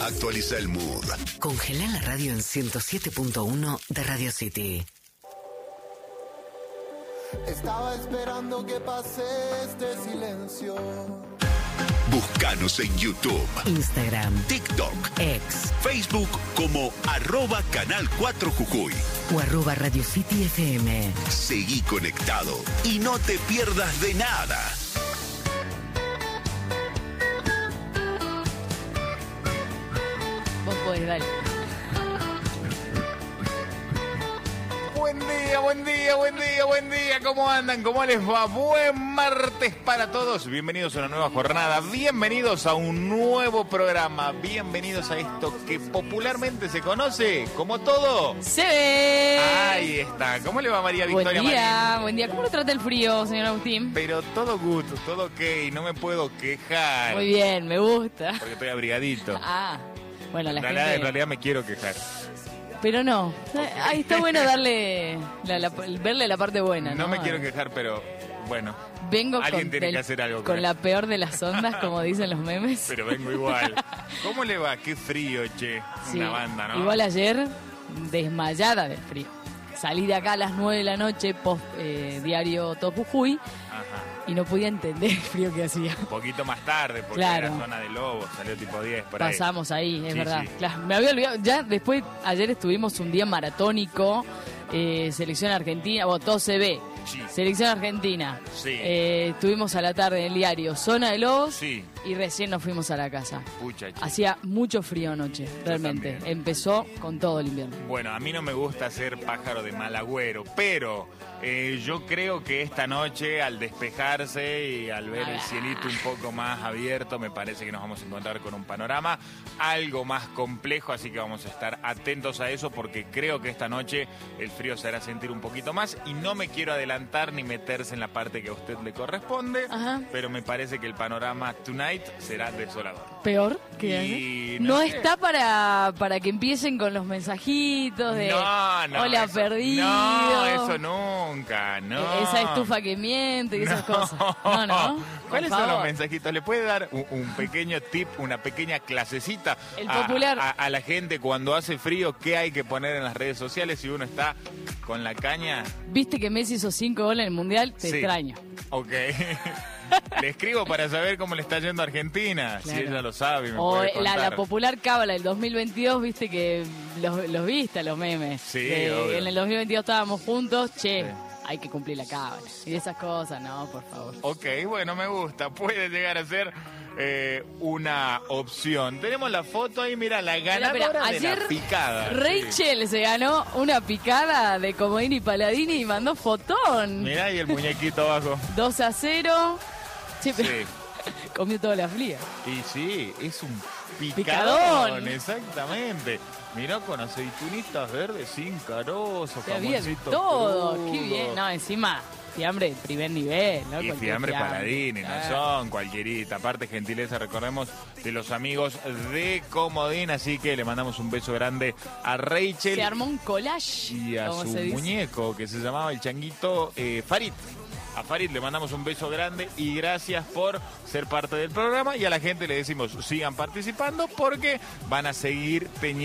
Actualiza el mood. Congela la radio en 107.1 de Radio City. Estaba esperando que pase este silencio. Búscanos en YouTube, Instagram, TikTok, X Facebook como @Canal 4 Jujuy. o @Radio City FM. Seguí conectado y no te pierdas de nada. Vos podés, dale. Buen día, buen día, buen día, buen día. ¿Cómo andan? ¿Cómo les va? Buen martes para todos. Bienvenidos a una nueva jornada. Bienvenidos a un nuevo programa. Bienvenidos a esto que popularmente se conoce como todo. ¡Se ve! Ahí está. ¿Cómo le va María Victoria Buen día, Marín? buen día. ¿Cómo lo trata el frío, señor Agustín? Pero todo good, todo ok. No me puedo quejar. Muy bien, me gusta. Porque estoy abrigadito. Ah, bueno, la En gente... realidad me quiero quejar. Pero no, ahí está bueno darle, verle la parte buena, ¿no? No me quiero quejar, pero bueno. Vengo Alguien con, tiene que hacer algo con con la eso. peor de las ondas, como dicen los memes. Pero vengo igual. ¿Cómo le va? Qué frío, che. Sí, Una banda, ¿no? igual ayer, desmayada del frío. Salí de acá a las 9 de la noche, post diario Top Jujuy, Ajá. y no podía entender el frío que hacía. Un poquito más tarde, porque Claro. era zona de Lobos, salió tipo 10 por ahí. Pasamos ahí, es Sí, verdad. sí. Claro, me había olvidado. Ya después, ayer estuvimos un día maratónico, selección argentina, bueno, todo se ve. Sí. Selección argentina. Sí. Estuvimos a la tarde en el diario Zona de Lobos Sí. y recién nos fuimos a la casa. Pucha, che. Hacía mucho frío anoche, realmente. también. Empezó con todo el invierno. Bueno, a mí no me gusta ser pájaro de mal agüero, pero yo creo que esta noche, al despejarse y al ver el cielito un poco más abierto, me parece que nos vamos a encontrar con un panorama algo más complejo, así que vamos a estar atentos a eso, porque creo que esta noche el frío se hará sentir un poquito más, y no me quiero adelantar ni meterse en la parte que a usted le corresponde, Ajá. pero me parece que el panorama tonight será desolador. Peor que Y no sé. está para que empiecen con los mensajitos de hola eso- perdido. No, eso nunca, no. Esa estufa que miente y esas cosas. No, no. ¿Cuáles por son los favor. mensajitos? ¿Le puede dar un pequeño tip, una pequeña clasecita El popular. a la gente cuando hace frío? ¿Qué hay que poner en las redes sociales si uno está con la caña? Viste que Messi hizo 5 goles en el Mundial, te Sí. extraño. Ok. Le escribo para saber cómo le está yendo a Argentina. Claro. Si ella lo sabe, me O puede la contar. popular cábala del 2022, viste que los viste los memes. Sí, De, obvio. en el 2022 estábamos juntos, che, Sí. hay que cumplir la cábala. Y esas cosas, no, por favor. Ok, bueno, me gusta. Puede llegar a ser una opción. Tenemos la foto ahí, mira, la ganadora Espera, de ayer la picada. Rachel se ganó una picada de Comodini Paladini y mandó fotón. Mirá, y el muñequito abajo. 2-0. Che, Sí. comió toda la fría. Y sí, es un Picadón. picadón, exactamente. Mirá, con aceitunitas verdes, sin carozo, Se había jamoncito todo. crudo. Qué bien. No, encima, fiambre de primer nivel, ¿no? Y Cualquier fiambre Paladini, no Claro. son cualquierita. Aparte, gentileza, recordemos, de los amigos de Comodín. Así que le mandamos un beso grande a Rachel Se armó un collage. y a como su se dice. muñeco, que se llamaba el changuito Farid. A Farid le mandamos un beso grande y gracias por ser parte del programa. Y a la gente le decimos, sigan participando porque van a seguir teniendo